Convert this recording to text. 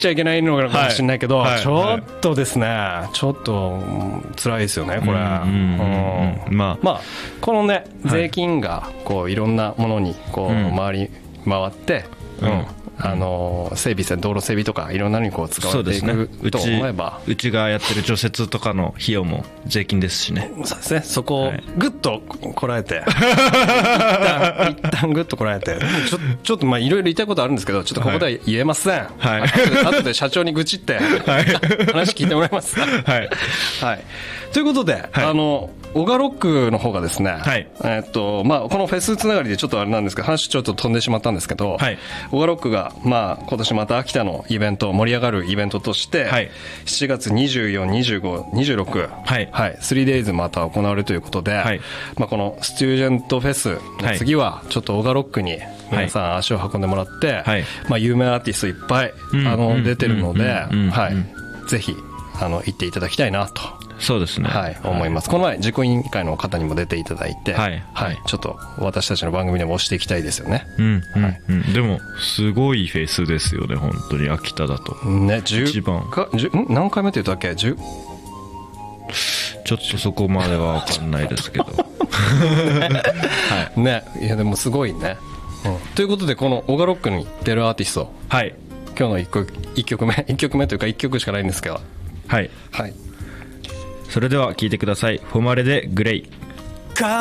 ちゃいけないのかもしれないけど、 はいちょっとですね、ちょっと辛いですよねこれ。まあこのね税金がこういろんなものにこう回って、整備道路整備とかいろんなのにこう使われていくと思えば、 うちがやってる除雪とかの費用も税金ですしね。 そうですね、そこをグッとこらえて、一旦グッとこらえて、ちょっとまあいろいろ言いたいことあるんですけど、ちょっとここでは言えません。後で社長に愚痴って話聞いてもらいます。はい。ということで、オガロックの方がですね、まあこのフェスつながりでちょっとあれなんですけど、話ちょっと飛んでしまったんですけど、オガロックがまあ今年また秋田のイベント、盛り上がるイベントとして、7月24、25、26、3days また行われるということで、まあこのスチュージェントフェスの次はちょっとオガロックに皆さん足を運んでもらって、まあ有名アーティストいっぱい出てるので、ぜひ行っていただきたいなと。 そうですね、 思います。この前実行委員会の方にも出ていただいて、ちょっと私たちの番組でも押していきたいですよね。 でもすごいフェスですよね本当に秋田だとね。 一番何回目って言ったっけ？ 10？ ちょっとそこまでは分かんないですけどね、いやでもすごいね、ということでこのオガロックに出るアーティスト、今日の1曲目というか1曲しかないんですけど、 それでは聴いてください。フォマレでグレイ。